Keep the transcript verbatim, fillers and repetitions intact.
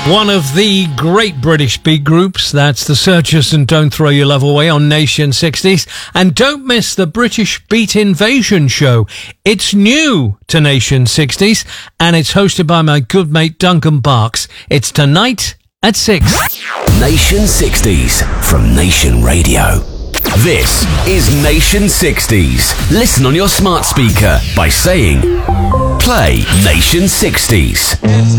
One of the great British beat groups, that's The Searchers and Don't Throw Your Love Away on Nation sixties. And don't miss the British Beat Invasion show. It's new to Nation sixties and it's hosted by my good mate Duncan Barks. It's tonight at six. Nation sixties from Nation Radio. This is Nation sixties. Listen on your smart speaker by saying, play Nation sixties.